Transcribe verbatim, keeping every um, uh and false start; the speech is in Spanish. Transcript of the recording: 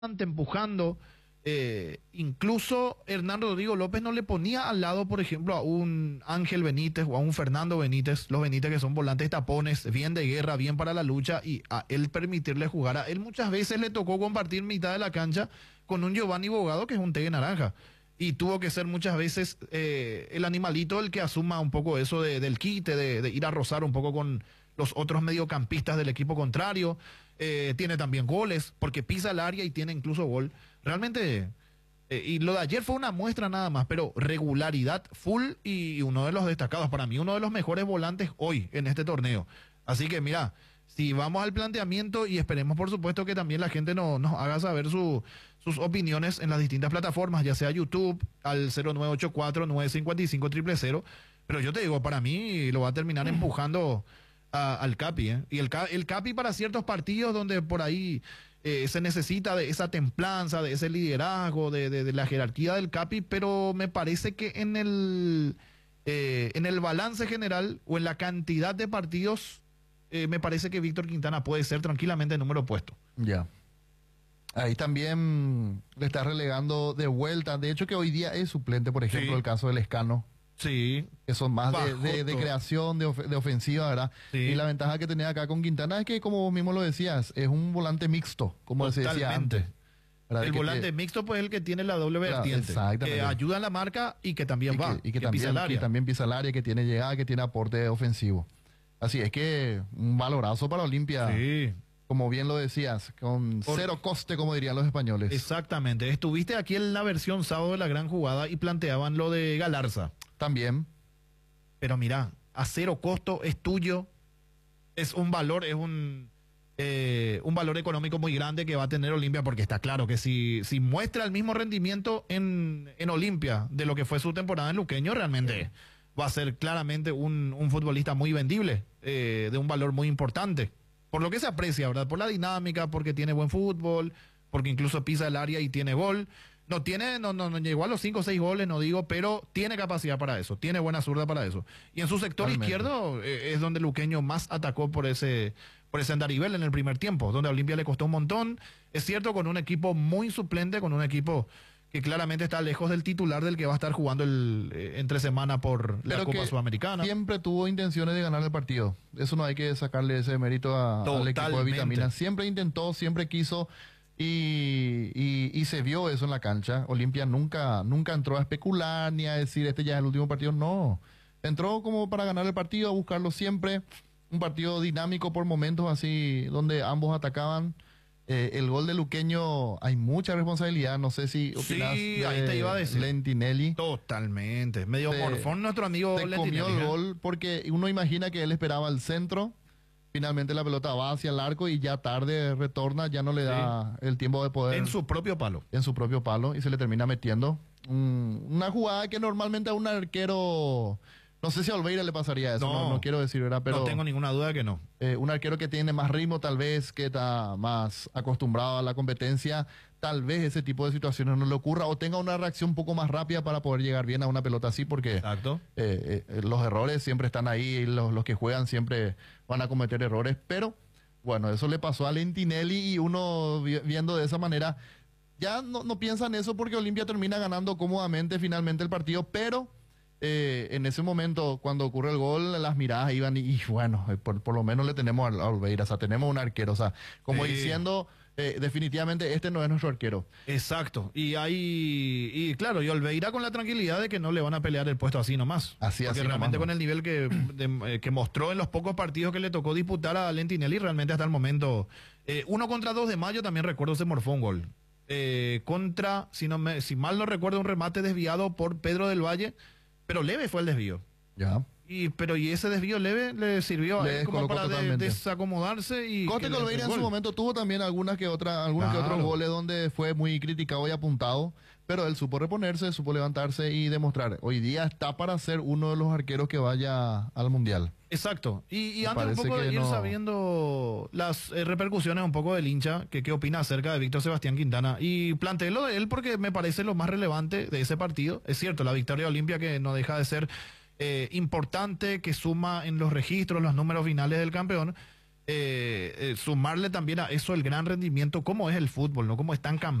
empujando. Eh, incluso Hernán Rodrigo López no le ponía al lado, por ejemplo, a un Ángel Benítez o a un Fernando Benítez, los Benítez que son volantes tapones, bien de guerra, bien para la lucha, y a él permitirle jugar. A él muchas veces le tocó compartir mitad de la cancha con un Giovanni Bogado que es un tegue naranja, y tuvo que ser muchas veces eh, el animalito el que asuma un poco eso de, del quite, de, de ir a rozar un poco con los otros mediocampistas del equipo contrario. Eh, tiene también goles, porque pisa el área y tiene incluso gol. Realmente, eh, y lo de ayer fue una muestra nada más, pero regularidad full y uno de los destacados, para mí uno de los mejores volantes hoy en este torneo. Así que mira, si vamos al planteamiento, y esperemos por supuesto que también la gente no, nos haga saber su, sus opiniones en las distintas plataformas, ya sea YouTube, al cero nueve ocho cuatro, nueve cinco cinco, cero cero cero, pero yo te digo, para mí lo va a terminar empujando a, al Capi, ¿eh? Y el, el Capi para ciertos partidos donde por ahí eh, se necesita de esa templanza, de ese liderazgo, de, de, de la jerarquía del Capi, pero me parece que en el, eh, en el balance general o en la cantidad de partidos, eh, me parece que Víctor Quintana puede ser tranquilamente el número opuesto. Ya. Ahí también le está relegando de vuelta. De hecho que hoy día es suplente, por ejemplo, sí. El caso del Escano. Sí. Que son más de, de, de creación, de, of de ofensiva, ¿verdad? Sí. Y la ventaja que tenía acá con Quintana es que, como vos mismo lo decías, es un volante mixto, como se decía antes. ¿verdad? El volante te... mixto, pues, es el que tiene la doble vertiente. Claro, que ayuda en la marca y que también y va. Que, y que, que también, pisa el área. que también pisa el área, que tiene llegada, que tiene aporte ofensivo. Así es que un valorazo para Olimpia. Sí. Como bien lo decías, con Por... cero coste, como dirían los españoles. Exactamente. Estuviste aquí en la versión sábado de la gran jugada y planteaban lo de Galarza. También. Pero mira, a cero costo, es tuyo, es un valor, es un, eh, un valor económico muy grande que va a tener Olimpia, porque está claro que si, si muestra el mismo rendimiento en, en Olimpia de lo que fue su temporada en Luqueño, realmente va a ser claramente un, un futbolista muy vendible, eh, de un valor muy importante. Por lo que se aprecia, ¿verdad? Por la dinámica, porque tiene buen fútbol, porque incluso pisa el área y tiene gol. No tiene, no, no, no llegó a los cinco o seis goles, no digo, pero tiene capacidad para eso, tiene buena zurda para eso. Y en su sector Realmente. izquierdo eh, es donde Luqueño más atacó por ese, por ese andarivel en el primer tiempo, donde a Olimpia le costó un montón. Es cierto, con un equipo muy suplente, con un equipo que claramente está lejos del titular del que va a estar jugando el eh, entre semana por la pero Copa Sudamericana. Siempre tuvo intenciones de ganar el partido. Eso no hay que sacarle ese mérito a, al equipo de Vitamina. Siempre intentó, siempre quiso. Y, y, y se vio eso en la cancha. Olimpia nunca, nunca entró a especular ni a decir este ya es el último partido. No. Entró como para ganar el partido, a buscarlo siempre. Un partido dinámico por momentos así, donde ambos atacaban. Eh, el gol de Luqueño, hay mucha responsabilidad. No sé si opinás sí, de ahí te iba a decir. Lentinelli. Totalmente. Medio te, morfón nuestro amigo te Lentinelli. Comió el gol porque uno imagina que él esperaba el centro. Finalmente la pelota va hacia el arco y ya tarde retorna, ya no le da sí. el tiempo de poder. En su propio palo. En su propio palo y se le termina metiendo. Um, una jugada que normalmente a un arquero, no sé si a Olveira le pasaría eso, no, no, no quiero decir, ¿verdad? Pero no tengo ninguna duda que no. Eh, un arquero que tiene más ritmo tal vez, que está más acostumbrado a la competencia, tal vez ese tipo de situaciones no le ocurra o tenga una reacción un poco más rápida para poder llegar bien a una pelota así, porque Exacto. Eh, eh, los errores siempre están ahí, los, los que juegan siempre van a cometer errores, pero bueno, eso le pasó a Lentinelli y uno vi, viendo de esa manera, ya no, no piensa en eso porque Olimpia termina ganando cómodamente finalmente el partido, pero eh, en ese momento cuando ocurre el gol, las miradas iban y, y bueno, por, por lo menos le tenemos a Olveira, o sea, tenemos un arquero, o sea, como sí. diciendo... Eh, definitivamente este no es nuestro arquero. Exacto. Y hay, y claro, y Olveira con la tranquilidad de que no le van a pelear el puesto así nomás. Así, Porque así realmente nomás, con el nivel que, de, eh, que mostró en los pocos partidos que le tocó disputar a Lentinelli, realmente hasta el momento, eh, uno contra dos de mayo también recuerdo se morfó un gol. Eh, contra, si, no me, si mal no recuerdo, un remate desviado por Pedro del Valle, pero leve fue el desvío. Ya. Y, pero y ese desvío leve le sirvió le a él como para de, desacomodarse y Coste que Olveira en su momento tuvo también algunas que otras algunos claro. que otros goles donde fue muy criticado y apuntado, pero él supo reponerse, supo levantarse y demostrar. Hoy día está para ser uno de los arqueros que vaya al Mundial. Exacto. Y, y antes un poco de ir no... sabiendo las eh, repercusiones un poco del hincha, que qué opina acerca de Víctor Sebastián Quintana. Y planteé lo de él porque me parece lo más relevante de ese partido. Es cierto, la victoria de Olimpia que no deja de ser... Eh, importante, que suma en los registros, los números finales del campeón, eh, eh, sumarle también a eso el gran rendimiento, cómo es el fútbol, ¿no? Cómo están cambiando